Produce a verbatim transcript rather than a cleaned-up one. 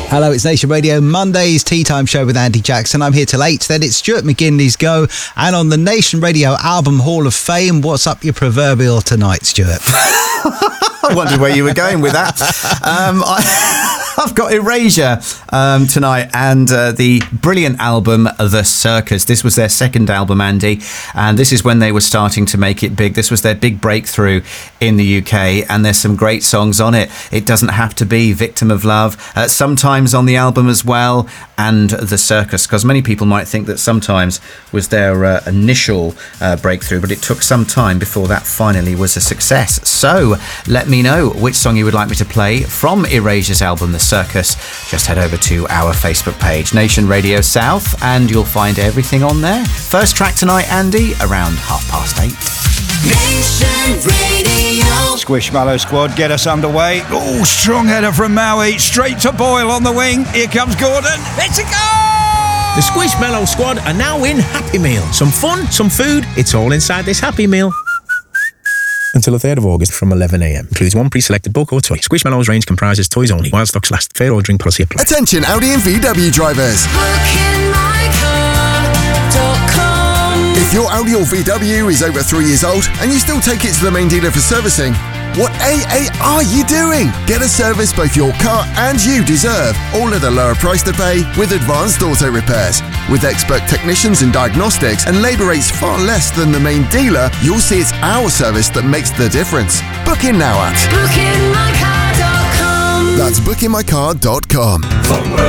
Hello, it's Nation Radio, Monday's Tea Time Show with Andy Jackson. I'm here till eight. Then it's Stuart McGinley's Go. And on the Nation Radio Album Hall of Fame, what's up your proverbial tonight, Stuart? I wondered where you were going with that. Um, I, I've got Erasure um, tonight and uh, the brilliant album The Circus. This was their second album, Andy, and this is when they were starting to make it big. This was their big breakthrough in the U K, and there's some great songs on it. It Doesn't Have to Be, Victim of Love, uh, Sometimes on the album as well, and The Circus, because many people might think that Sometimes was their uh, initial uh, breakthrough, but it took some time before that finally was a success. So let me know which song you would like me to play from Erasure's album The Circus. Just head over to our Facebook page, Nation Radio South, and you'll find everything on there. First track tonight, Andy, around half past eight. Nation Radio. Squishmallow squad, get us underway. Oh, strong header from Maui, straight to Boyle on the wing. Here comes Gordon. It's a goal! The Squishmallow squad are now in Happy Meal. Some fun, some food, it's all inside this Happy Meal. Until the third of August from eleven a m. Includes one pre-selected book or toy. Squishmallows range comprises toys only, while stocks last. Fair ordering policy applies. Attention Audi and V W drivers. booking my car dot com. If your Audi or V W is over three years old and you still take it to the main dealer for servicing, what A A are you doing? Get a service both your car and you deserve, all at a lower price to pay with Advanced Auto Repairs. With expert technicians and diagnostics and labour rates far less than the main dealer, you'll see it's our service that makes the difference. Book in now at booking my car dot com. That's booking my car dot com.